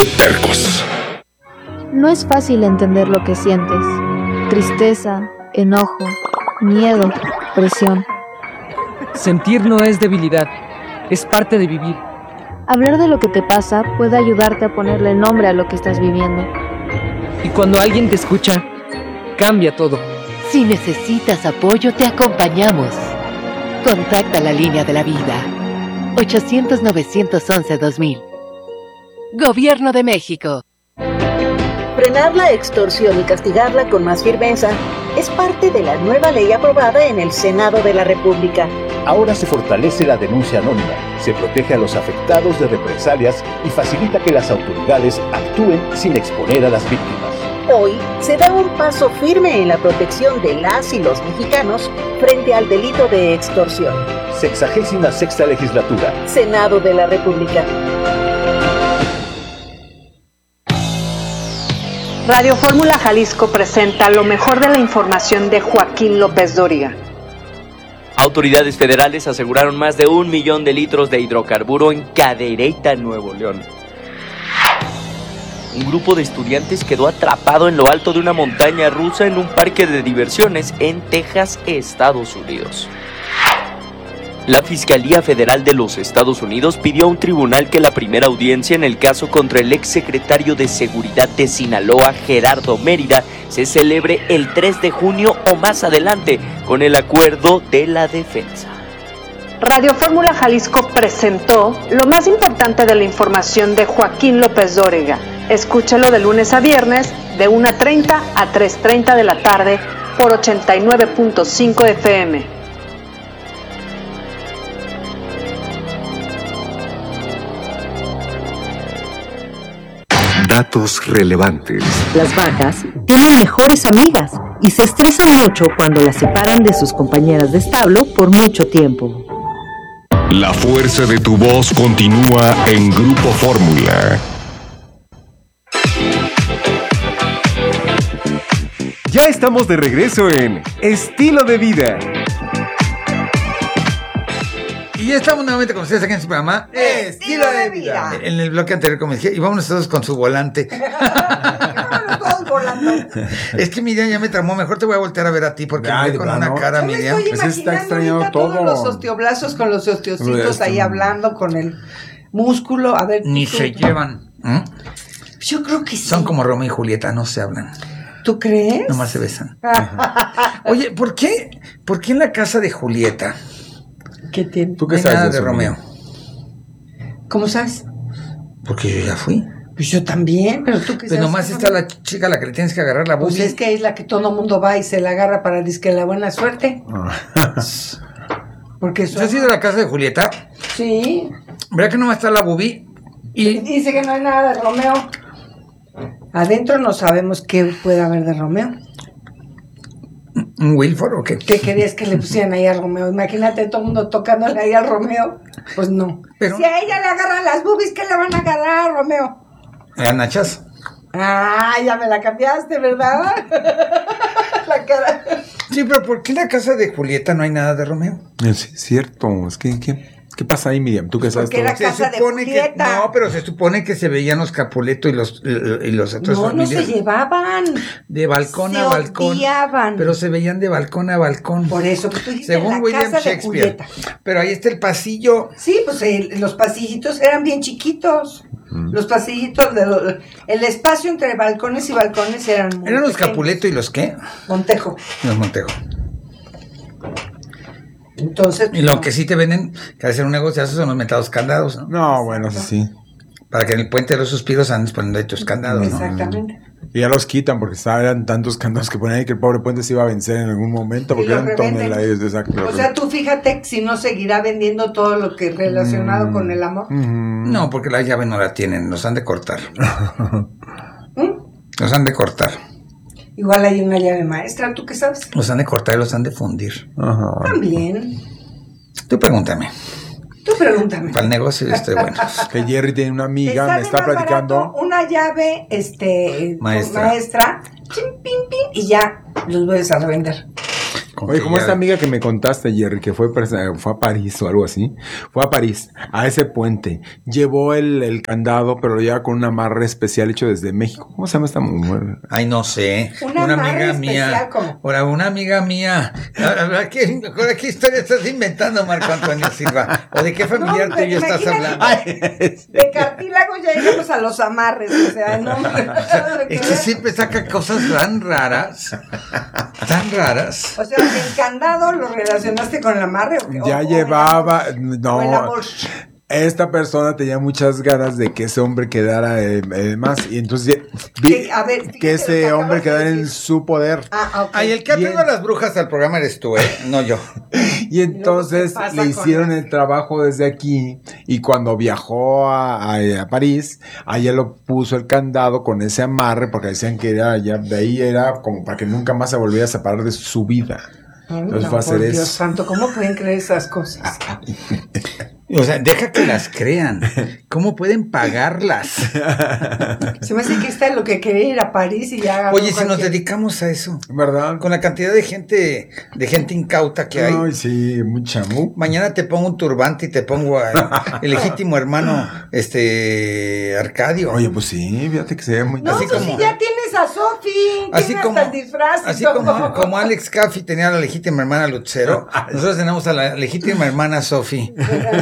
Tercos. No es fácil entender lo que sientes. Tristeza, enojo, miedo, presión. Sentir no es debilidad, es parte de vivir. Hablar de lo que te pasa puede ayudarte a ponerle nombre a lo que estás viviendo. Y cuando alguien te escucha, cambia todo. Si necesitas apoyo, te acompañamos. Contacta la línea de la vida. 800-911-2000. Gobierno de México. Frenar la extorsión y castigarla con más firmeza es parte de la nueva ley aprobada en el Senado de la República. Ahora se fortalece la denuncia anónima, se protege a los afectados de represalias y facilita que las autoridades actúen sin exponer a las víctimas. Hoy se da un paso firme en la protección de las y los mexicanos frente al delito de extorsión. 66ª legislatura. Senado de la República. Radio Fórmula Jalisco presenta lo mejor de la información de Joaquín López Dóriga. Autoridades federales aseguraron más de 1 millón de litros de hidrocarburo en Cadereyta, Nuevo León. Un grupo de estudiantes quedó atrapado en lo alto de una montaña rusa en un parque de diversiones en Texas, Estados Unidos. La Fiscalía Federal de los Estados Unidos pidió a un tribunal que la primera audiencia en el caso contra el exsecretario de Seguridad de Sinaloa, Gerardo Mérida, se celebre el 3 de junio o más adelante, con el acuerdo de la defensa. Radio Fórmula Jalisco presentó lo más importante de la información de Joaquín López Dóriga. Escúchalo de lunes a viernes, de 1:30 a 3:30 de la tarde, por 89.5 FM. Datos relevantes. Las vacas tienen mejores amigas y se estresan mucho cuando las separan de sus compañeras de establo por mucho tiempo. La fuerza de tu voz continúa en Grupo Fórmula. Ya estamos de regreso en Estilo de Vida. Y ya estamos nuevamente con ustedes aquí en su programa Estilo de Vida. En el bloque anterior, como dije, y vámonos todos con su volante. Todos volando. Es que Miriam ya me tramó, mejor te voy a voltear a ver a ti porque me ve con una cara, Miriam. Yo me estoy imaginando todos los osteoblazos con los osteocitos ahí hablando con el músculo. A ver, ni se llevan. Yo creo que sí. Son como Romeo y Julieta, no se hablan. ¿Tú crees? Nomás se besan. Oye, ¿por qué en la casa de Julieta? ¿Qué tiene? ¿Tú qué sabes nada de Romeo? ¿Cómo sabes? Porque yo ya fui. Pues yo también, pero tú qué sabes. Pues nomás está la chica a la que le tienes que agarrar la boobie. Pues es que es la que todo mundo va y se la agarra para disque la buena suerte. Porque ¿Tú has ido a la casa de Julieta? Sí. ¿Verdad que nomás está la boobie? Y dice que no hay nada de Romeo. Adentro no sabemos qué puede haber de Romeo. ¿Un Wilford o qué? ¿Qué querías que le pusieran ahí a Romeo? Imagínate todo el mundo tocándole ahí a Romeo. Pues no. Pero si a ella le agarran las boobies, ¿qué le van a agarrar a Romeo? ¿A nachas? Ah, ya me la cambiaste, ¿verdad? La cara. Sí, pero ¿por qué en la casa de Julieta no hay nada de Romeo? Sí, es cierto. Es que, ¿qué pasa ahí, Miriam? ¿Tú qué sabes? Porque era casa de Julieta. No, pero se supone que se veían los Capuleto y los otros familias. No se llevaban. De balcón a balcón. Odiaban. Pero se veían de balcón a balcón. Por eso que tú dijiste según la William casa Shakespeare. De Julieta. Pero ahí está el pasillo. Sí, pues los pasillitos eran bien chiquitos. Los pasillitos el espacio entre balcones y balcones eran muy ¿Eran los pequeños. Capuleto y los qué? Montejo. Los Montejo. Entonces, y lo que sí te venden, que hacer un negociazo, son los metados candados, ¿no? No, bueno, sí. Para que en el puente de los suspiros andes poniendo ahí tus candados, ¿no? Exactamente. Y ya los quitan porque eran tantos candados que ponían ahí que el pobre puente se iba a vencer en algún momento porque eran toneladas. Exacto. O sea, tú fíjate si no seguirá vendiendo todo lo que relacionado con el amor. No, porque la llave no la tienen, los han de cortar. Los han de cortar. Igual hay una llave maestra, ¿tú qué sabes? Los han de cortar y los han de fundir. Ajá. También. Tú pregúntame. Para el negocio bueno. Que Jerry tiene una amiga, me está platicando. Una llave maestra. Chim, pim, pim, y ya los vuelves a revender. Oye, como esta amiga que me contaste, Jerry, que fue a París o algo así. Fue a París, a ese puente. Llevó el candado, pero lo lleva con un amarre especial hecho desde México. ¿Cómo se llama esta mujer? Ay, no sé. Una amiga mía. Ahora, una amiga mía. ¿Qué historia estás inventando, Marco Antonio Silva? ¿O de qué familiar tuyo estás hablando? De cartílago ya llegamos a los amarres. O sea, no. Es que siempre saca cosas tan raras. Tan raras. O sea, ¿el candado lo relacionaste con el amarre? Ya llevaba. No. Esta persona tenía muchas ganas de que ese hombre quedara más. Y entonces que ese hombre quedara en su poder. Ay, el que ha traído a las brujas al programa eres tú, no yo. Y entonces le hicieron el trabajo desde aquí. Y cuando viajó a París, allá lo puso el candado con ese amarre, porque decían que era ya de ahí era como para que nunca más se volviera a separar de su vida. Entonces fue a hacer eso. Dios santo, ¿cómo pueden creer esas cosas? O sea, deja que las crean. ¿Cómo pueden pagarlas? Se me hace que está lo que quería ir a París y ya. Oye, si nos dedicamos a eso, ¿verdad? Con la cantidad de gente incauta que hay. Ay, sí, mucha. Mañana te pongo un turbante y te pongo el legítimo hermano, Arcadio. Oye, pues sí, fíjate que se ve muy. No, así pues como, si ya tienes a Sofi, así como hasta el disfraz. Así como Alex Caffey tenía a la legítima hermana Lucero, nosotros tenemos a la legítima hermana Sofi.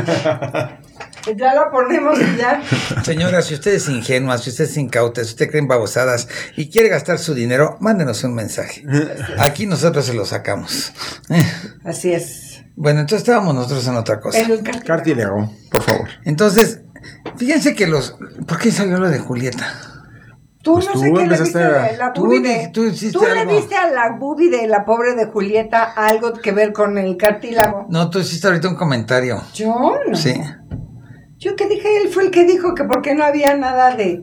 Ya la ponemos y ya. Señora, si usted es ingenua, si usted es incauta, si usted cree en babosadas y quiere gastar su dinero, mándenos un mensaje. Aquí nosotros se lo sacamos. Así es. Bueno, entonces estábamos nosotros en otra cosa. Cartílago, por favor. Entonces, fíjense que ¿por qué salió lo de Julieta? Tú pues no sé qué le viste a la boobie ¿Tú le viste a la boobie de la pobre de Julieta algo que ver con el cartílago? No, tú hiciste ahorita un comentario. ¿Yo? No. Sí. ¿Yo qué dije? Él fue el que dijo que porque no había nada del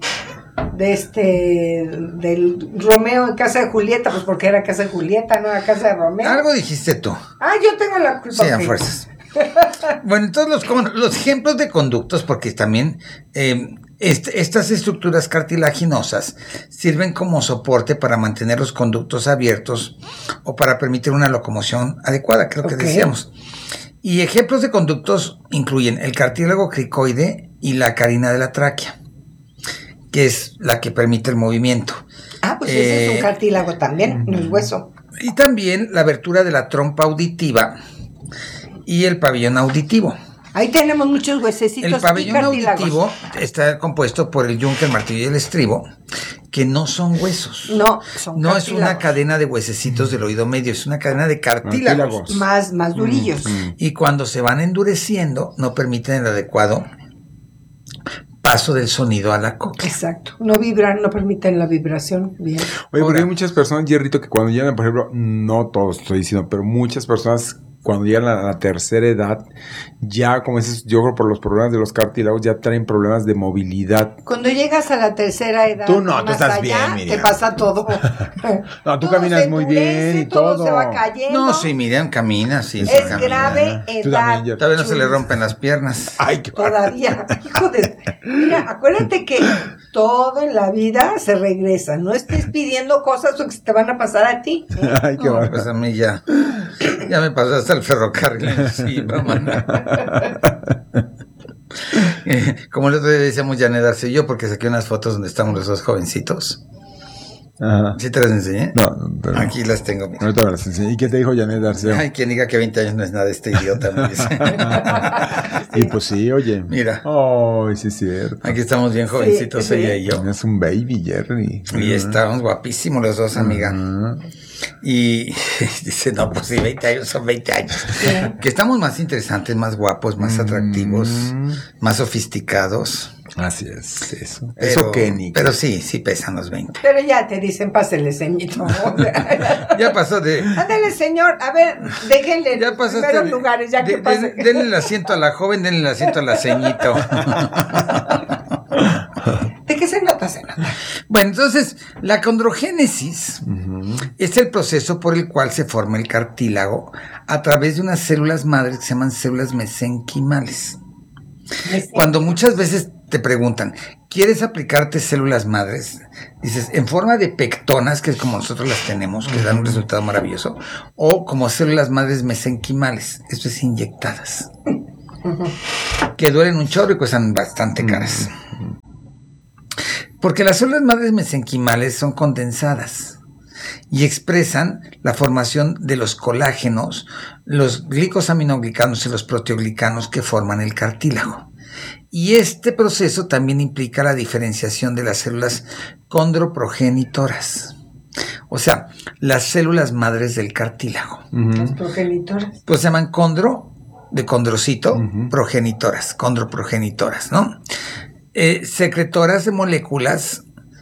Romeo en casa de Julieta, pues porque era casa de Julieta, no era casa de Romeo. Algo dijiste tú. Yo tengo la culpa. Sí, a fuerzas. Bueno, entonces los ejemplos de conductos, porque también estas estructuras cartilaginosas sirven como soporte para mantener los conductos abiertos o para permitir una locomoción adecuada, que es lo que decíamos. Y ejemplos de conductos incluyen el cartílago cricoide y la carina de la tráquea, que es la que permite el movimiento. Pues ese es un cartílago también, no es hueso. Y también la abertura de la trompa auditiva y el pabellón auditivo. Ahí tenemos muchos huesecitos. El pabellón auditivo está compuesto por el yunque, el martillo y el estribo, que no son huesos. No, son No es una cadena de huesecitos del oído medio, es una cadena de cartílagos. Más durillos. Y cuando se van endureciendo, no permiten el adecuado paso del sonido a la cóclea. Exacto. No vibran, no permiten la vibración. Bien. Oye, porque hay muchas personas, Jerrito, que cuando llegan, por ejemplo, no todos estoy diciendo, pero muchas personas cuando llegan a la tercera edad, ya como dices, yo creo por los problemas de los cartílagos, ya traen problemas de movilidad. Cuando llegas a la tercera edad, tú no, tú estás bien, Miriam. Te pasa todo. No, tú caminas muy bien y todo. Se va cayendo. No, sí, Miriam camina, sí. Es camina. grave edad. Todavía no se le rompen las piernas. Ay, qué todavía. Hijo de... Mira, acuérdate que todo en la vida se regresa. No estés pidiendo cosas que se te van a pasar a ti. Ay, qué no, pues a mí ya me pasó hasta el ferrocarril encima, como el otro día decíamos Janet Arce y yo, porque saqué unas fotos donde estamos los dos jovencitos. Ajá. ¿Sí te las enseñé? No, pero aquí las tengo. Ahorita me las enseñé. ¿Y qué te dijo Janet Arce? Ay, quien diga que 20 años no es nada, este idiota me dice. Y pues sí, oye. Mira. Oh, sí es cierto. Aquí estamos bien jovencitos, ella y yo. Es un baby, Jerry. Y estamos guapísimos los dos, amiga. Y dice, no, pues sí, 20 años son 20 años. Que estamos más interesantes, más guapos, más atractivos, más sofisticados. Así es, eso. Pero, eso Kenny. Pero sí pesan los 20. Pero ya te dicen, pásele, señorito. Ya pasó de... Ándale, señor, a ver, déjenle ya los primeros lugares, ya que pase. Denle el asiento a la joven, denle el asiento a la ceñito. ¿De qué se nota? Bueno, entonces, la condrogénesis es el proceso por el cual se forma el cartílago a través de unas células madres que se llaman células mesenquimales. Cuando muchas veces te preguntan, ¿quieres aplicarte células madres? Dices, en forma de pectonas, que es como nosotros las tenemos, que dan un resultado maravilloso, o como células madres mesenquimales, esto es inyectadas, que duelen un chorro y cuestan bastante caras. Porque las células madres mesenquimales son condensadas y expresan la formación de los colágenos, los glicosaminoglicanos y los proteoglicanos que forman el cartílago. Y este proceso también implica la diferenciación de las células condroprogenitoras. O sea, las células madres del cartílago. Las progenitoras. Pues se llaman condro, de condrocito, progenitoras, condroprogenitoras, ¿no? Secretoras de moléculas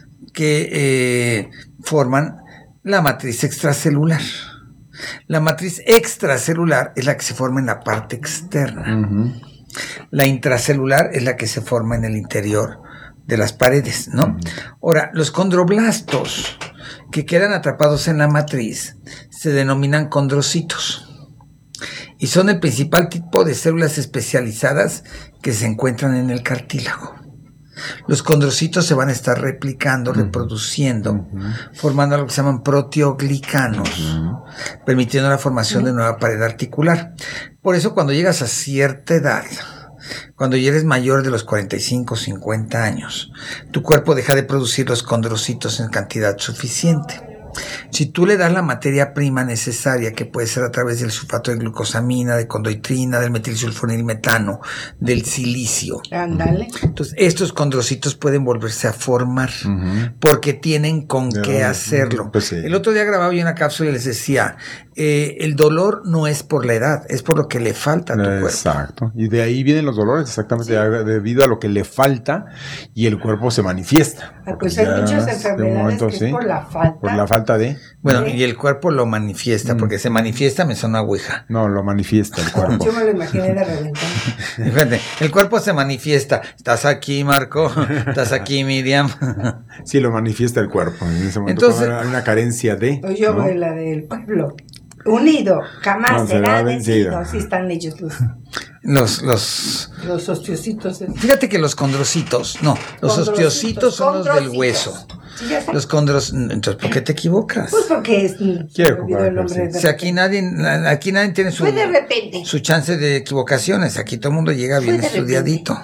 que forman la matriz extracelular. La matriz extracelular es la que se forma en la parte externa. La intracelular es la que se forma en el interior de las paredes, ¿no? Ahora, los condroblastos que quedan atrapados en la matriz se denominan condrocitos y son el principal tipo de células especializadas que se encuentran en el cartílago. Los condrocitos se van a estar replicando, reproduciendo, formando lo que se llaman proteoglicanos, permitiendo la formación de nueva pared articular. Por eso cuando llegas a cierta edad, cuando ya eres mayor de los 45, 50 años, tu cuerpo deja de producir los condrocitos en cantidad suficiente. Si tú le das la materia prima necesaria, que puede ser a través del sulfato de glucosamina, de condoitrina, del metilsulfonilmetano, del silicio. Ándale. Entonces, estos condrocitos pueden volverse a formar porque tienen con qué hacerlo. Pues sí. El otro día grababa yo una cápsula y les decía, el dolor no es por la edad, es por lo que le falta a tu cuerpo. Exacto. Y de ahí vienen los dolores, exactamente, debido a lo que le falta y el cuerpo se manifiesta. Pues hay muchas enfermedades que es por la falta. Por la falta de... Bueno, y el cuerpo lo manifiesta, porque se manifiesta me suena ouija. No, lo manifiesta el cuerpo. Yo me lo imaginé de reventar. Fíjate, el cuerpo se manifiesta. ¿Estás aquí, Marco? ¿Estás aquí, Miriam? Sí, lo manifiesta el cuerpo. En ese momento hay una carencia de... O yo, ¿no? La del pueblo. Unido, jamás será vencido. Así están ellos los osteocitos. Fíjate que los condrocitos, los osteocitos son los del hueso. Sí, los entonces, ¿por qué te equivocas? Pues porque el nombre si aquí nadie tiene su chance de equivocaciones, aquí todo el mundo llega bien estudiadito.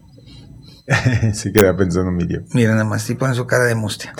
Sí queda pensando Miriam. Mira nada más, sí pone su cara de mustia.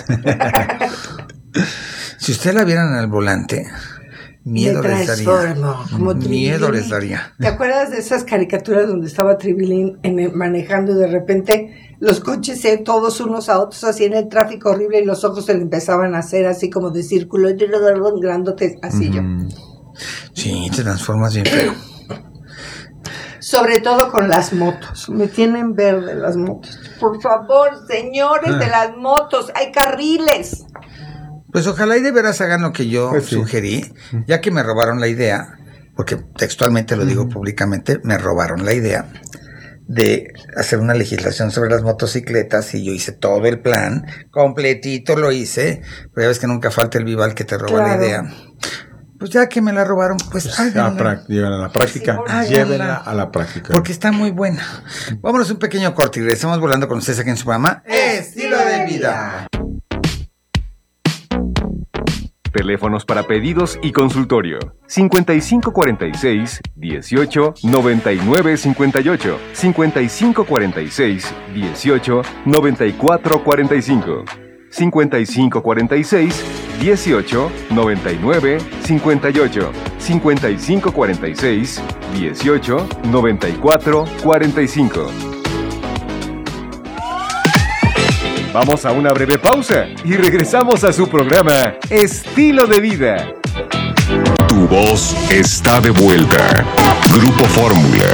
Si ustedes la vieran al volante, miedo les daría. Miedo les daría. ¿Te acuerdas de esas caricaturas donde estaba Tribilín manejando y de repente los coches todos unos a otros así en el tráfico horrible y los ojos se le empezaban a hacer así como de círculo y grandote así yo? Sí, te transformas bien feo. Sobre todo con las motos. Me tienen verde las motos. Por favor, señores de las motos, hay carriles. Pues ojalá y de veras hagan lo que yo sugerí, ya que me robaron la idea, porque textualmente lo digo públicamente, me robaron la idea de hacer una legislación sobre las motocicletas y yo hice todo el plan, completito lo hice, pero ya ves que nunca falta el vival que te roba la idea. Pues ya que me la robaron, llévenla a la práctica, llévenla a la práctica. Porque está muy buena. Vámonos un pequeño corte y regresamos volando con ustedes aquí en su programa Estilo de Vida. Teléfonos para pedidos y consultorio: 5546-18-9958, 5546-18-9445, 5546-18-9958, 5546-18-9445. Vamos a una breve pausa y regresamos a su programa Estilo de Vida. Tu voz está de vuelta. Grupo Fórmula.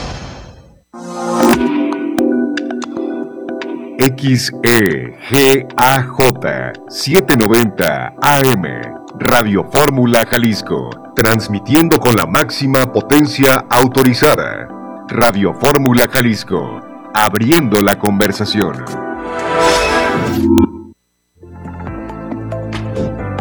XEGAJ 790 AM. Radio Fórmula Jalisco. Transmitiendo con la máxima potencia autorizada. Radio Fórmula Jalisco. Abriendo la conversación.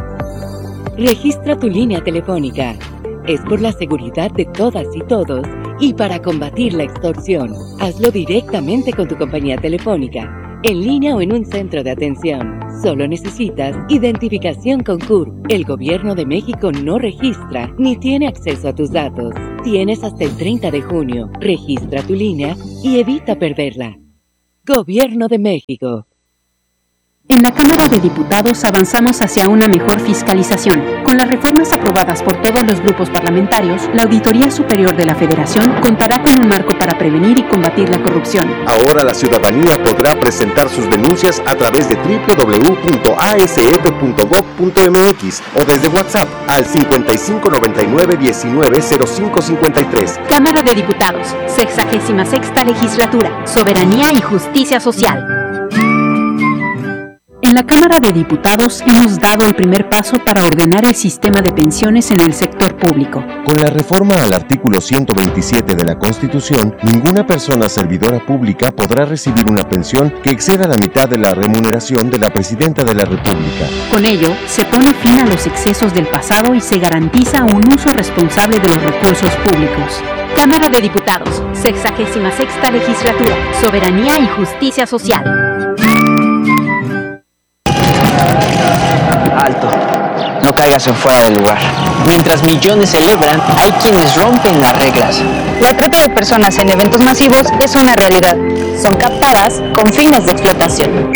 Registra tu línea telefónica. Es por la seguridad de todas y todos Y para combatir la extorsión, hazlo directamente con tu compañía telefónica, en línea o en un centro de atención. Solo necesitas identificación con CURP. El Gobierno de México no registra ni tiene acceso a tus datos. Tienes hasta el 30 de junio. Registra tu línea y evita perderla. Gobierno de México. En la Cámara de Diputados avanzamos hacia una mejor fiscalización. Con las reformas aprobadas por todos los grupos parlamentarios, la Auditoría Superior de la Federación contará con un marco para prevenir y combatir la corrupción. Ahora la ciudadanía podrá presentar sus denuncias a través de www.asf.gov.mx o desde WhatsApp al 5599-190553. Cámara de Diputados, 66ª Legislatura, Soberanía y Justicia Social. En la Cámara de Diputados hemos dado el primer paso para ordenar el sistema de pensiones en el sector público. Con la reforma al artículo 127 de la Constitución, ninguna persona servidora pública podrá recibir una pensión que exceda la mitad de la remuneración de la Presidenta de la República. Con ello, se pone fin a los excesos del pasado y se garantiza un uso responsable de los recursos públicos. Cámara de Diputados, 66ª Legislatura, Soberanía y Justicia Social. Alto, no caigas en fuera de lugar. Mientras millones celebran, hay quienes rompen las reglas. La trata de personas en eventos masivos es una realidad. Son captadas con fines de explotación.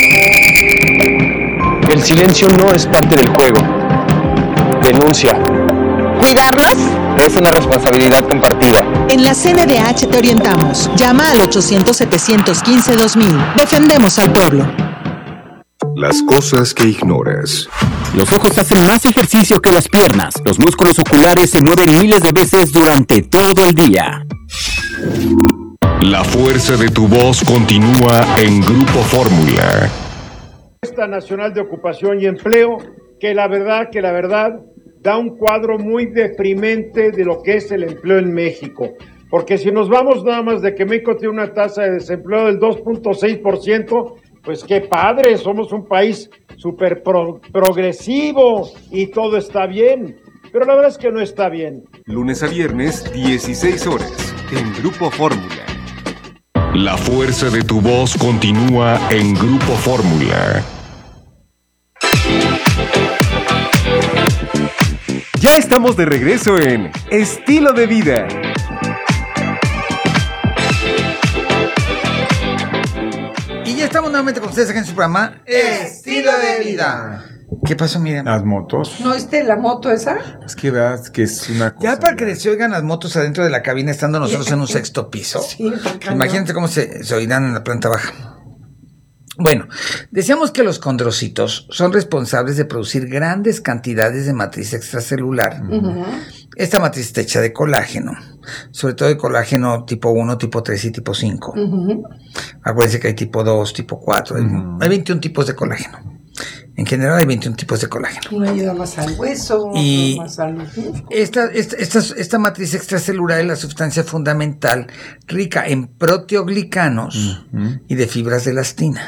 El silencio no es parte del juego. Denuncia. ¿Cuidarlos? Es una responsabilidad compartida. En la CNDH te orientamos. Llama al 800-715-2000. Defendemos al pueblo. Las cosas que ignoras. Los ojos hacen más ejercicio que las piernas. Los músculos oculares se mueven miles de veces durante todo el día. La fuerza de tu voz continúa en Grupo Fórmula. Esta Nacional de Ocupación y Empleo, que la verdad da un cuadro muy deprimente de lo que es el empleo en México. Porque si nos vamos nada más de que México tiene una tasa de desempleo del 2.6%, pues qué padre, somos un país súper progresivo y todo está bien. Pero la verdad es que no está bien. Lunes a viernes, 16 horas, en Grupo Fórmula. La fuerza de tu voz continúa en Grupo Fórmula. Ya estamos de regreso en Estilo de Vida. Y ya estamos nuevamente con ustedes aquí en su programa Estilo de Vida. ¿Qué pasó, Miriam? Las motos. ¿No viste la moto esa? Es que veas que es una cosa. Ya para que se oigan las motos adentro de la cabina estando nosotros en un sexto piso. Sí, imagínate cómo se oirán en la planta baja. Bueno, decíamos que los condrocitos son responsables de producir grandes cantidades de matriz extracelular. Uh-huh. Esta matriz está hecha de colágeno, sobre todo de colágeno tipo 1, tipo 3 y tipo 5. Uh-huh. Acuérdense que hay tipo 2, tipo 4, hay 21 tipos de colágeno. En general hay 21 tipos de colágeno. Uno ayuda más al hueso, y otro más al músculo. Esta matriz extracelular es la sustancia fundamental rica en proteoglicanos y de fibras de elastina.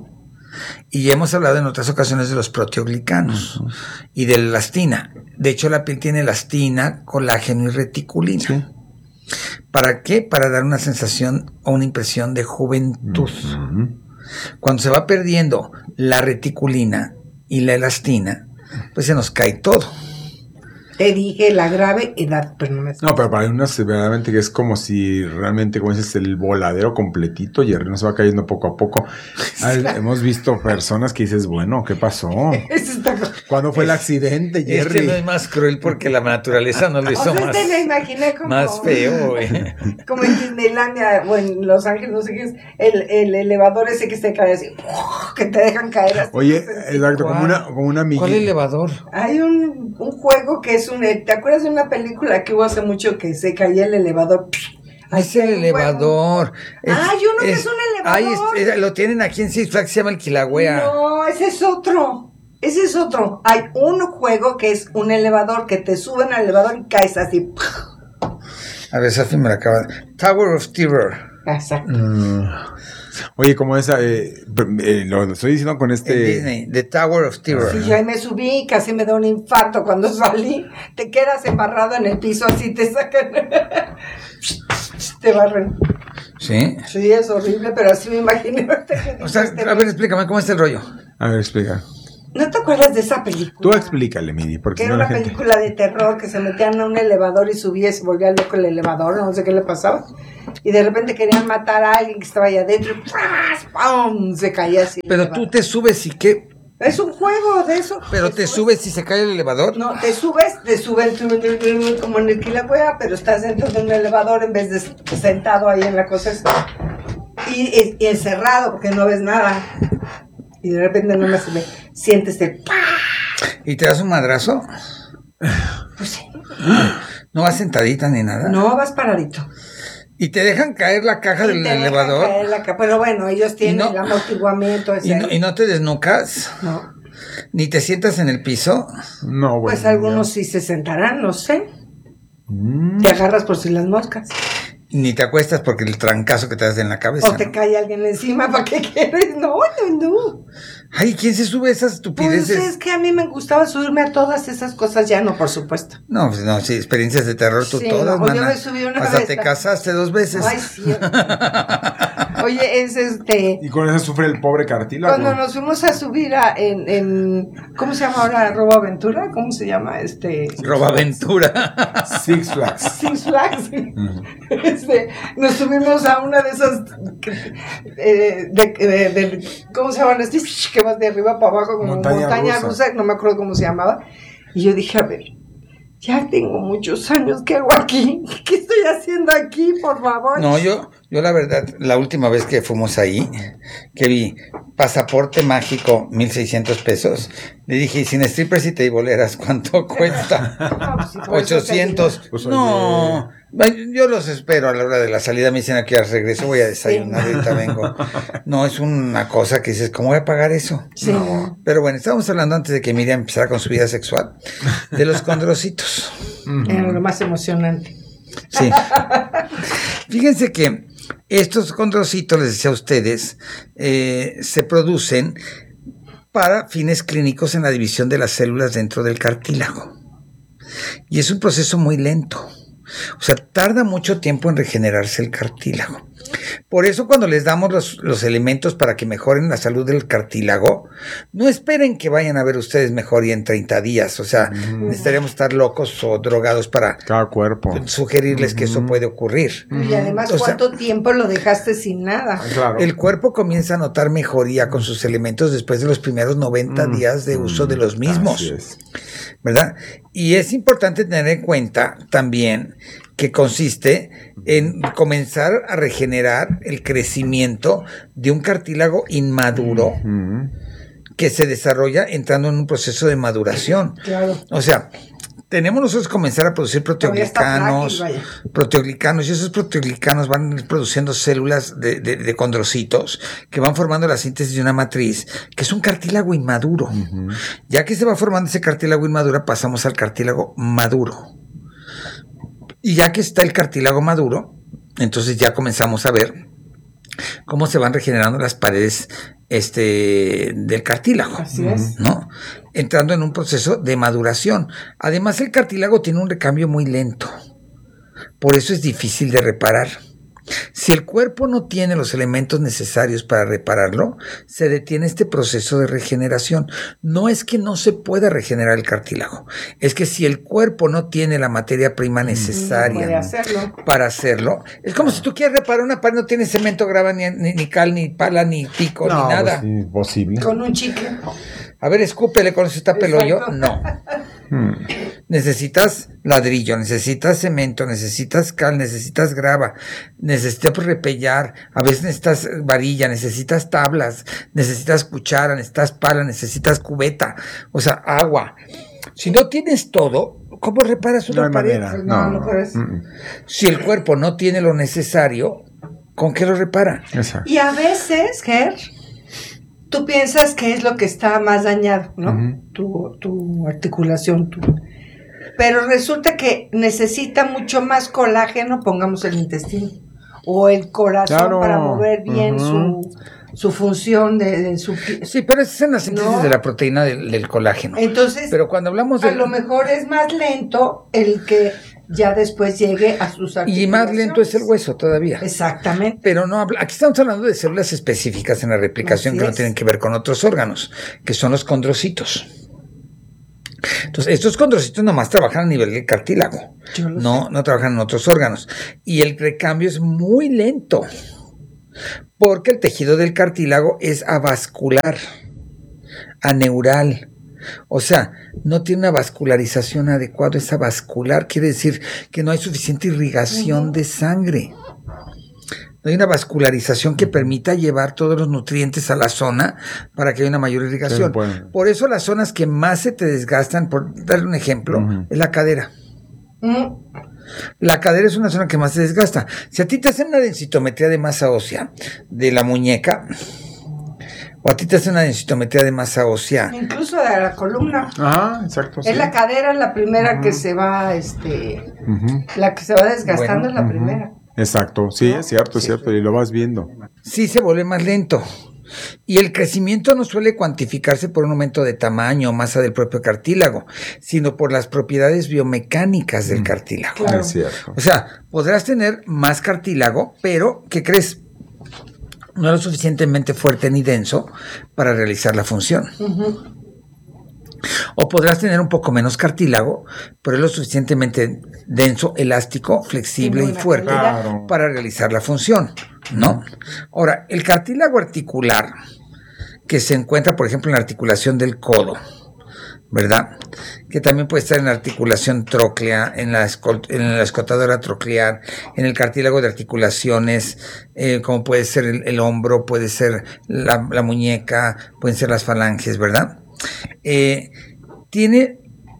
Y ya hemos hablado en otras ocasiones de los proteoglicanos y de la elastina. De hecho, la piel tiene elastina, colágeno y reticulina. Sí. ¿Para qué? Para dar una sensación o una impresión de juventud. Cuando se va perdiendo la reticulina y la elastina, pues se nos cae todo. Te dije la grave edad, pero no me... No, pero para uno severamente que es como si realmente, como dices, el voladero completito y el río se va cayendo poco a poco. Hemos visto personas que dices, bueno, ¿qué pasó? ¿Cuándo fue el accidente, Jerry? No es más cruel porque la naturaleza nos lo hizo más... me imaginé como... Más feo, Como en Disneylandia o en Los Ángeles, no sé qué es, el elevador ese que se cae así, que te dejan caer así. Oye, exacto, como una amiguita. ¿Cuál elevador? Hay un juego que es ¿te acuerdas de una película que hubo hace mucho que se caía el elevador? Es el elevador. Hay uno que es un elevador. Lo tienen aquí en Six Flags, se llama el Kilauea. No, ese es otro. Hay un juego que es un elevador, que te suben al elevador y caes así. A ver, Safi me la acaba. Tower of Terror. Exacto. Oye, como esa, lo estoy diciendo con Disney, The Tower of Terror. Sí, yo ahí me subí y casi me da un infarto cuando salí. Te quedas embarrado en el piso, así te sacan. te barren. ¿Sí? Sí, es horrible, pero así me imaginé. O sea, a ver, explícame, ¿cómo está el rollo? A ver, explica. ¿No te acuerdas de esa película? Tú explícale, Miri, porque Que era una película de terror que se metían a un elevador y subía y se volvía loco el elevador, no sé qué le pasaba. Y de repente querían matar a alguien que estaba ahí adentro y ¡pum! Se caía así. Pero tú te subes y ¿qué? Es un juego de eso. ¿Pero te subes y se cae el elevador? No, te subes como en el Kilauea, pero estás dentro de un elevador en vez de sentado ahí en la cosa esta. Y encerrado porque no ves nada. Y de repente no me sientes el ¡pah! ¿Y te das un madrazo? Pues sí. ¿No vas sentadita ni nada? No, vas paradito. ¿Y te dejan caer la caja del elevador? Pero bueno, ellos tienen el amortiguamiento. ¿Y no te desnucas? No. ¿Ni te sientas en el piso? No, pues algunos sí se sentarán, no sé. Te agarras por si las moscas. Ni te acuestas porque el trancazo que te das en la cabeza. O te cae alguien encima, ¿para qué quieres? No. Ay, ¿quién se sube a esas estupideces? Pues es que a mí me gustaba subirme a todas esas cosas, ya no, por supuesto. No, pues no, sí, experiencias de terror tú todas, no, yo me subí una hasta vez. te casaste 2 veces. Ay, sí. Oye, es Y con eso sufre el pobre cartílago. Cuando nos fuimos a subir en ¿cómo se llama ahora? ¿Robaventura? ¿Cómo se llama? Robaventura. Six Flags. Six Flags. Nos subimos a una de esas ¿cómo se llaman? Que vas de arriba para abajo como montaña rusa, no me acuerdo cómo se llamaba. Y yo dije, a ver, ya tengo muchos años, ¿qué hago aquí? ¿Qué estoy haciendo aquí, por favor? No, yo la verdad, la última vez que fuimos ahí, que vi pasaporte mágico, 1,600 pesos, le dije, sin strippers y teiboleras, ¿cuánto cuesta? No, pues, 800. Pues, no, yo los espero a la hora de la salida, me dicen aquí al regreso, voy a desayunar, ahorita vengo. No, es una cosa que dices, ¿cómo voy a pagar eso? Sí. No. Pero bueno, estábamos hablando antes de que Miriam empezara con su vida sexual, de los condrocitos. Era lo más emocionante. Sí. Fíjense que estos condrocitos, les decía a ustedes, se producen para fines clínicos en la división de las células dentro del cartílago. Y es un proceso muy lento. O sea, tarda mucho tiempo en regenerarse el cartílago. Por eso cuando les damos los elementos para que mejoren la salud del cartílago, no esperen que vayan a ver ustedes mejoría en 30 días. O sea, necesitaríamos estar locos o drogados para cada cuerpo sugerirles que eso puede ocurrir. Y además, ¿cuánto tiempo lo dejaste sin nada? Claro. El cuerpo comienza a notar mejoría con sus elementos después de los primeros 90 días de uso de los mismos. Así es. ¿Verdad? Y es importante tener en cuenta también que consiste en comenzar a regenerar el crecimiento de un cartílago inmaduro que se desarrolla entrando en un proceso de maduración. Claro. O sea, tenemos nosotros que comenzar a producir proteoglicanos, y esos proteoglicanos van produciendo células de condrocitos que van formando la síntesis de una matriz, que es un cartílago inmaduro. Ya que se va formando ese cartílago inmaduro, pasamos al cartílago maduro. Y ya que está el cartílago maduro, entonces ya comenzamos a ver cómo se van regenerando las paredes del cartílago. Así es. ¿No? Entrando en un proceso de maduración. Además, el cartílago tiene un recambio muy lento. Por eso es difícil de reparar. Si el cuerpo no tiene los elementos necesarios para repararlo, se detiene este proceso de regeneración. No es que no se pueda regenerar el cartílago, es que si el cuerpo no tiene la materia prima necesaria para hacerlo, es como si tú quieres reparar una pared, no tienes cemento, grava, ni cal, ni pala, ni pico, ni nada. Pues, imposible. Con un chicle. A ver, escúpele con eso está peloyo. No. Necesitas ladrillo, necesitas cemento, necesitas cal, necesitas grava, necesitas repellar, a veces necesitas varilla, necesitas tablas, necesitas cuchara, necesitas pala, necesitas cubeta, o sea, agua. Si no tienes todo, ¿cómo reparas una pared? No puedes. Si el cuerpo no tiene lo necesario, ¿con qué lo repara? Exacto. Y a veces, Ger, tú piensas que es lo que está más dañado, ¿no? Tu articulación, pero resulta que necesita mucho más colágeno, pongamos el intestino, o el corazón para mover bien su función de su... Sí, pero esa es en la síntesis de la proteína del colágeno. Entonces, pero cuando hablamos a lo mejor es más lento el que ya después llegue a sus articulaciones. Y más lento es el hueso todavía. Exactamente. Pero no, aquí estamos hablando de células específicas en la replicación que no tienen que ver con otros órganos, que son los condrocitos. Entonces, estos condrocitos nomás trabajan a nivel del cartílago, no trabajan en otros órganos. Y el recambio es muy lento, porque el tejido del cartílago es avascular, aneural. O sea, no tiene una vascularización adecuada, es avascular, quiere decir que no hay suficiente irrigación de sangre. No hay una vascularización que permita llevar todos los nutrientes a la zona para que haya una mayor irrigación. Bueno. Por eso las zonas que más se te desgastan, por darle un ejemplo, es la cadera. La cadera es una zona que más se desgasta. Si a ti te hacen una densitometría de masa ósea de la muñeca, o a ti te hacen una densitometría de masa ósea, incluso de la columna. Ajá, exacto. Es la cadera la primera que se va, la que se va desgastando, es la primera. Exacto, sí, es cierto, y lo vas viendo. Sí, se vuelve más lento. Y el crecimiento no suele cuantificarse por un aumento de tamaño o masa del propio cartílago, sino por las propiedades biomecánicas del cartílago. Claro. Es cierto. O sea, podrás tener más cartílago, pero, ¿qué crees? No es lo suficientemente fuerte ni denso para realizar la función. O podrás tener un poco menos cartílago, pero es lo suficientemente denso, elástico, flexible y fuerte para realizar la función, ¿no? Ahora, el cartílago articular, que se encuentra, por ejemplo, en la articulación del codo, ¿verdad? Que también puede estar en la articulación tróclea, en la escotadora troclear, en el cartílago de articulaciones, como puede ser el hombro, puede ser la muñeca, pueden ser las falanges, ¿verdad? Tiene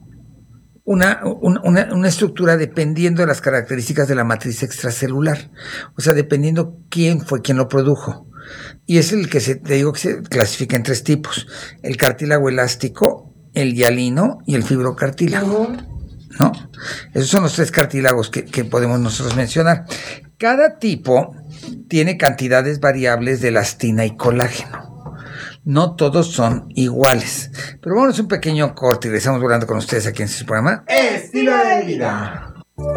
una estructura dependiendo de las características de la matriz extracelular, o sea, dependiendo quién fue quien lo produjo. Y es el que te digo que se clasifica en 3 tipos: el cartílago elástico, el hialino y el fibrocartílago, ¿no? Esos son los 3 cartílagos que podemos nosotros mencionar. Cada tipo tiene cantidades variables de elastina y colágeno. No todos son iguales. Pero vámonos un pequeño corte y regresamos volando con ustedes aquí en su programa Estilo de Vida.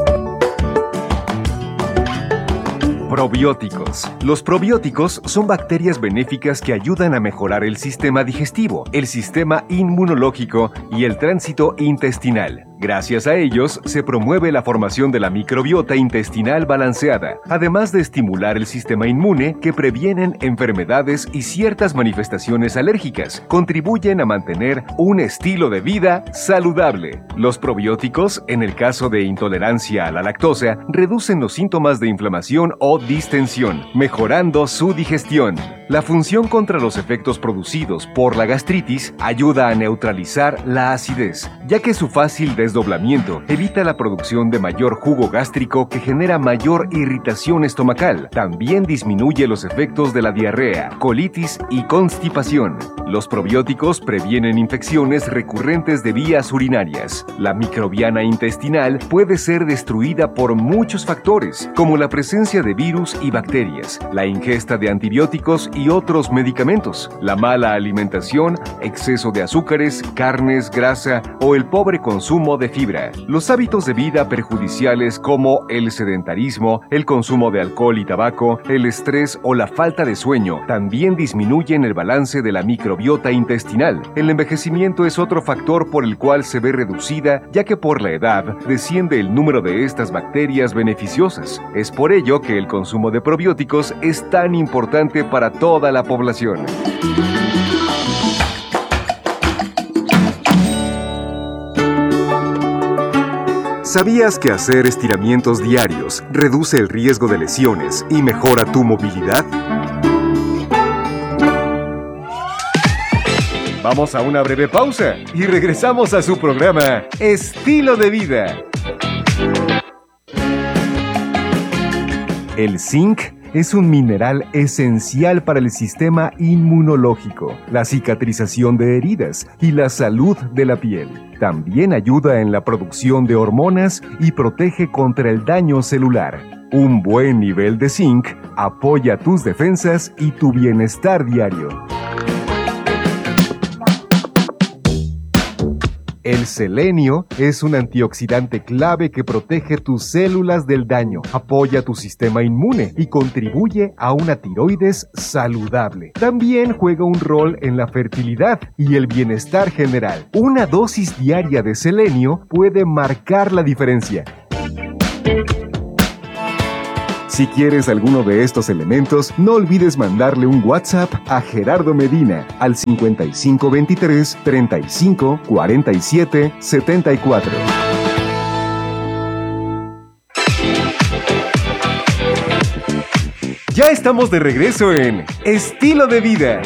Probióticos. Los probióticos son bacterias benéficas que ayudan a mejorar el sistema digestivo, el sistema inmunológico y el tránsito intestinal. Gracias a ellos, se promueve la formación de la microbiota intestinal balanceada, además de estimular el sistema inmune que previenen enfermedades y ciertas manifestaciones alérgicas. Contribuyen a mantener un estilo de vida saludable. Los probióticos, en el caso de intolerancia a la lactosa, reducen los síntomas de inflamación o distensión, mejorando su digestión. La función contra los efectos producidos por la gastritis ayuda a neutralizar la acidez, ya que su fácil desdoblamiento evita la producción de mayor jugo gástrico que genera mayor irritación estomacal. También disminuye los efectos de la diarrea, colitis y constipación. Los probióticos previenen infecciones recurrentes de vías urinarias. La microbiana intestinal puede ser destruida por muchos factores, como la presencia de virus y bacterias, la ingesta de antibióticos y otros medicamentos, la mala alimentación, exceso de azúcares, carnes, grasa o el pobre consumo de fibra. Los hábitos de vida perjudiciales como el sedentarismo, el consumo de alcohol y tabaco, el estrés o la falta de sueño también disminuyen el balance de la microbiota intestinal. El envejecimiento es otro factor por el cual se ve reducida, ya que por la edad desciende el número de estas bacterias beneficiosas. Es por ello que el consumo de probióticos es tan importante para toda la población. ¿Sabías que hacer estiramientos diarios reduce el riesgo de lesiones y mejora tu movilidad? Vamos a una breve pausa y regresamos a su programa Estilo de Vida. El zinc es un mineral esencial para el sistema inmunológico, la cicatrización de heridas y la salud de la piel. También ayuda en la producción de hormonas y protege contra el daño celular. Un buen nivel de zinc apoya tus defensas y tu bienestar diario. El selenio es un antioxidante clave que protege tus células del daño, apoya tu sistema inmune y contribuye a una tiroides saludable. También juega un rol en la fertilidad y el bienestar general. Una dosis diaria de selenio puede marcar la diferencia. Si quieres alguno de estos elementos, no olvides mandarle un WhatsApp a Gerardo Medina al 5523 35 47 74. Ya estamos de regreso en Estilo de Vida.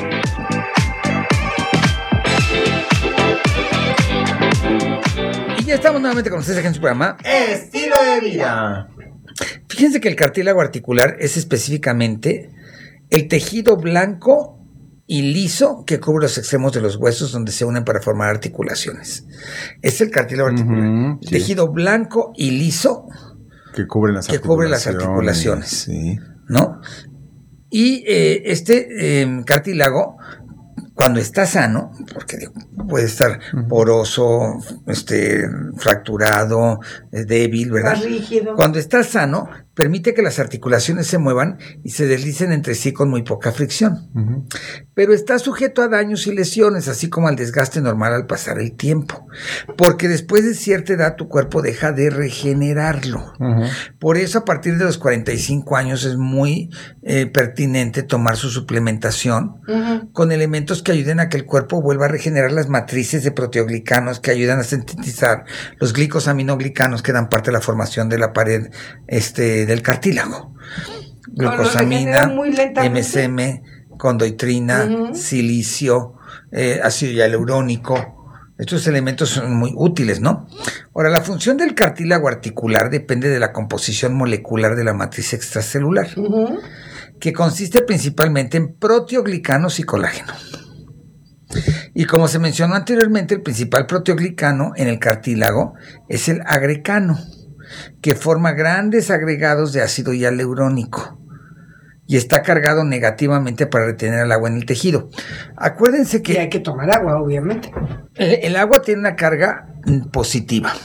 Y ya estamos nuevamente con ustedes aquí en su programa Estilo de Vida. Fíjense que el cartílago articular es específicamente el tejido blanco y liso que cubre los extremos de los huesos donde se unen para formar articulaciones. Es el cartílago articular. Sí. Tejido blanco y liso que cubre las articulaciones. Sí. ¿No? Y este cartílago, cuando está sano, porque puede estar poroso, fracturado, débil, ¿verdad? Más rígido. Cuando está sano, permite que las articulaciones se muevan y se deslicen entre sí con muy poca fricción. Uh-huh. Pero está sujeto a daños y lesiones, así como al desgaste normal al pasar el tiempo. Porque después de cierta edad tu cuerpo deja de regenerarlo. Uh-huh. Por eso a partir de los 45 años es muy pertinente tomar su suplementación con elementos que ayuden a que el cuerpo vuelva a regenerar las matrices de proteoglicanos que ayudan a sintetizar los glicosaminoglicanos que dan parte de la formación de la pared del cartílago. Glucosamina, MSM, condoitrina, silicio, ácido hialurónico. Estos elementos son muy útiles, ¿no? Ahora, la función del cartílago articular depende de la composición molecular de la matriz extracelular, que consiste principalmente en proteoglicanos y colágeno. Y como se mencionó anteriormente, el principal proteoglicano en el cartílago es el agrecano, que forma grandes agregados de ácido hialurónico y está cargado negativamente para retener el agua en el tejido. Acuérdense que... Y hay que tomar agua, obviamente. El agua tiene una carga positiva.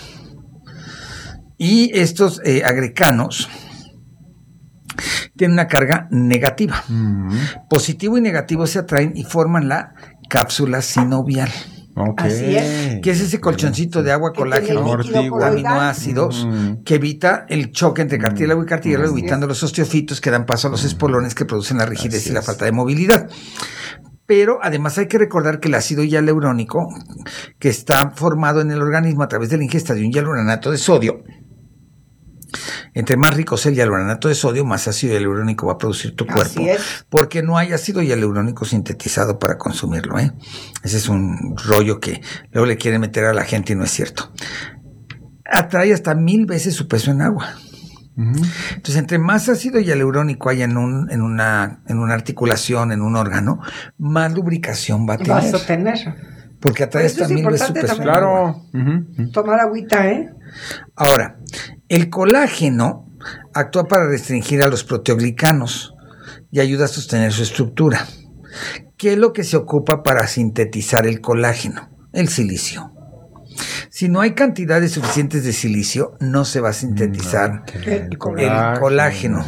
Y estos agrecanos tienen una carga negativa. Positivo y negativo se atraen y forman la cápsula sinovial. Okay. Así es. Que es ese colchoncito de agua, colágeno, aminoácidos, que evita el choque entre cartílago y cartílago, evitando los osteofitos que dan paso a los espolones que producen la rigidez y la falta de movilidad. Pero además hay que recordar que el ácido hialurónico, que está formado en el organismo a través de la ingesta de un hialuranato de sodio, entre más rico sea el hialuranato de sodio, más ácido hialurónico va a producir tu cuerpo. Porque no hay ácido hialurónico sintetizado para consumirlo, ¿eh? Ese es un rollo que luego le quieren meter a la gente y no es cierto. Atrae hasta 1000 veces su peso en agua. Entonces, entre más ácido hialurónico haya en una articulación, en un órgano, más lubricación va a tener. Vas a tener. Porque atrae hasta 1000 veces su peso en agua. Tomar agüita, ¿eh? Ahora, el colágeno actúa para restringir a los proteoglicanos y ayuda a sostener su estructura. ¿Qué es lo que se ocupa para sintetizar el colágeno? El silicio. Si no hay cantidades suficientes de silicio, no se va a sintetizar el colágeno,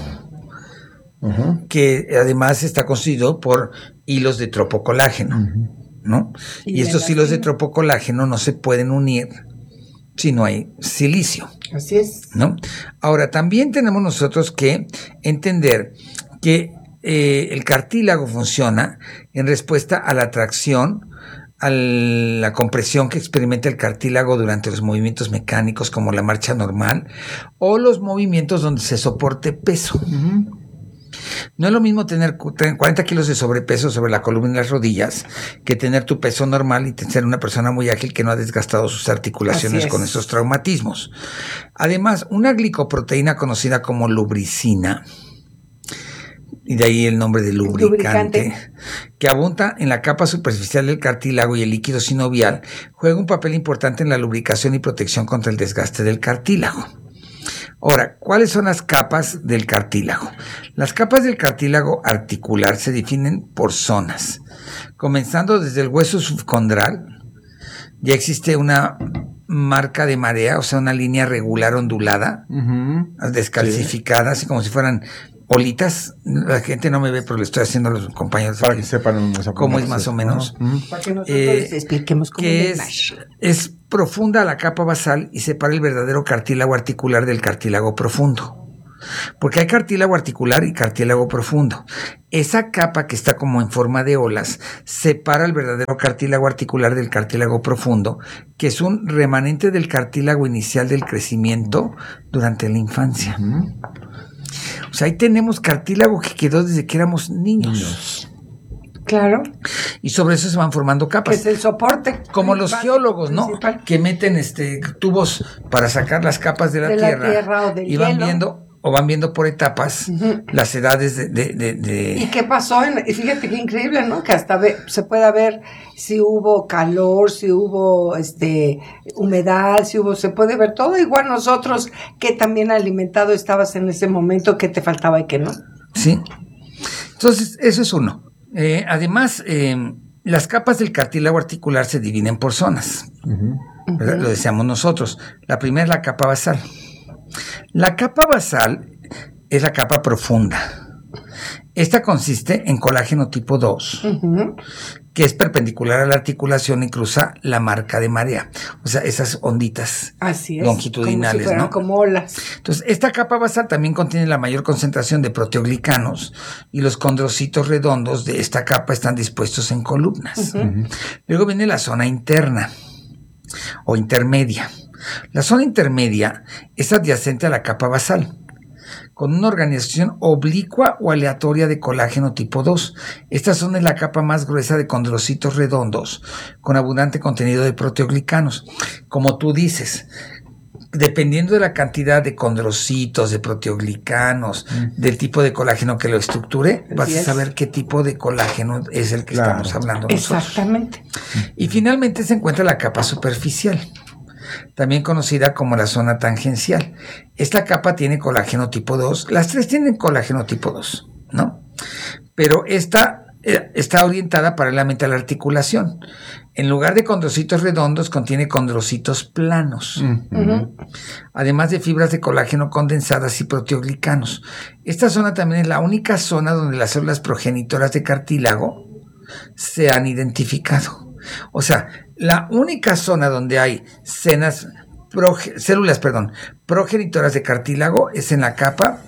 que además está constituido por hilos de tropocolágeno, ¿no? Y estos hilos de tropocolágeno no se pueden unir si no hay silicio. Así es. ¿No? Ahora, también tenemos nosotros que entender que el cartílago funciona en respuesta a la tracción, a la compresión que experimenta el cartílago durante los movimientos mecánicos como la marcha normal o los movimientos donde se soporte peso. No es lo mismo tener 40 kilos de sobrepeso sobre la columna y las rodillas que tener tu peso normal y ser una persona muy ágil que no ha desgastado sus articulaciones con esos traumatismos. Además, una glicoproteína conocida como lubricina, y de ahí el nombre de lubricante, que abunda en la capa superficial del cartílago y el líquido sinovial, juega un papel importante en la lubricación y protección contra el desgaste del cartílago. Ahora, ¿cuáles son las capas del cartílago? Las capas del cartílago articular se definen por zonas, comenzando desde el hueso subcondral, ya existe una marca de marea, o sea, una línea regular ondulada, descalcificada, así como si fueran olitas. La gente no me ve, pero le estoy haciendo a los compañeros para que sepan cómo es más o menos. Para que nosotros les expliquemos cómo es profunda la capa basal y separa el verdadero cartílago articular del cartílago profundo. Porque hay cartílago articular y cartílago profundo. Esa capa que está como en forma de olas separa el verdadero cartílago articular del cartílago profundo, que es un remanente del cartílago inicial del crecimiento durante la infancia. O sea, ahí tenemos cartílago que quedó desde que éramos niños. Claro. Y sobre eso se van formando capas. Es el soporte. Como los geólogos, ¿no? Que meten tubos para sacar las capas de la tierra o del y van hielo. viendo o van viendo por etapas las edades de... ¿Y qué pasó? Y fíjate qué increíble, ¿no? Que hasta se pueda ver si hubo calor, si hubo humedad, se puede ver todo. Igual nosotros, que también alimentado estabas en ese momento, que te faltaba y que no. Sí. Entonces, eso es uno. Además, las capas del cartílago articular se dividen por zonas. Lo decíamos nosotros. La primera es la capa basal. La capa basal es la capa profunda. Esta consiste en colágeno tipo 2, que es perpendicular a la articulación y cruza la marca de marea. O sea, esas onditas longitudinales, como si ¿no? Como olas. Entonces, esta capa basal también contiene la mayor concentración de proteoglicanos y los condrocitos redondos de esta capa están dispuestos en columnas. Luego viene la zona interna o intermedia. La zona intermedia es adyacente a la capa basal, con una organización oblicua o aleatoria de colágeno tipo 2. Esta zona es la capa más gruesa de condrocitos redondos, con abundante contenido de proteoglicanos. Como tú dices, dependiendo de la cantidad de condrocitos, de proteoglicanos, del tipo de colágeno que lo estructure, vas a saber qué tipo de colágeno es el que estamos hablando nosotros. Exactamente. Y finalmente se encuentra la capa superficial, también conocida como la zona tangencial. Esta capa tiene colágeno tipo 2. Las tres tienen colágeno tipo 2, ¿no? Pero esta está orientada paralelamente a la articulación. En lugar de condrocitos redondos, contiene condrocitos planos. Además de fibras de colágeno condensadas y proteoglicanos. Esta zona también es la única zona donde las células progenitoras de cartílago se han identificado. O sea, la única zona donde hay células progenitoras de cartílago es en la capa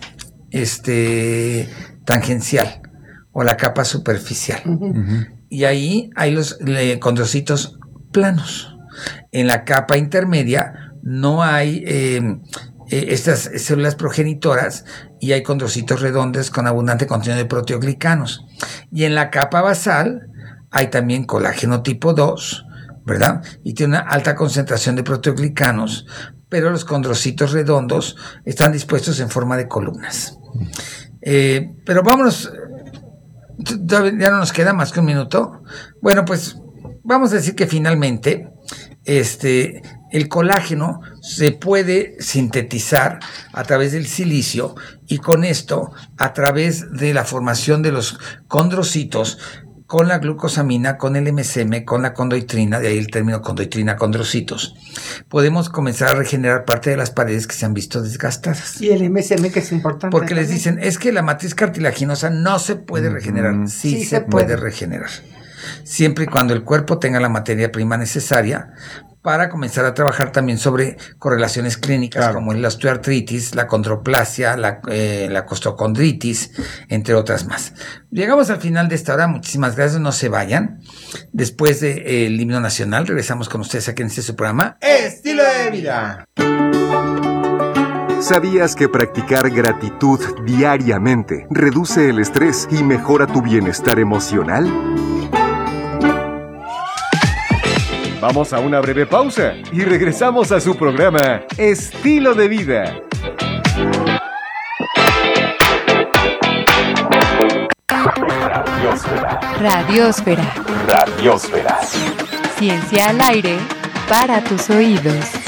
tangencial o la capa superficial. Y ahí hay los condrocitos planos. En la capa intermedia no hay estas células progenitoras y hay condrocitos redondos con abundante contenido de proteoglicanos. Y en la capa basal hay también colágeno tipo 2, ¿verdad? Y tiene una alta concentración de proteoglicanos, pero los condrocitos redondos están dispuestos en forma de columnas. Pero vámonos, ya no nos queda más que un minuto. Bueno, pues vamos a decir que finalmente el colágeno se puede sintetizar a través del silicio y con esto, a través de la formación de los condrocitos, con la glucosamina, con el MSM, con la condoitrina, de ahí el término condoitrina condrocitos, podemos comenzar a regenerar parte de las paredes que se han visto desgastadas. Y el MSM, que es importante. Porque les dicen, es que la matriz cartilaginosa no se puede regenerar. Sí se puede regenerar. Siempre y cuando el cuerpo tenga la materia prima necesaria para comenzar a trabajar también sobre correlaciones clínicas como la osteoartritis, la condroplasia, la costocondritis, entre otras más. Llegamos al final de esta hora. Muchísimas gracias, no se vayan. Después del himno nacional, regresamos con ustedes aquí en su programa Estilo de Vida. ¿Sabías que practicar gratitud diariamente reduce el estrés y mejora tu bienestar emocional? Vamos a una breve pausa y regresamos a su programa Estilo de Vida. Radiosfera. Radiosfera. Ciencia al aire para tus oídos.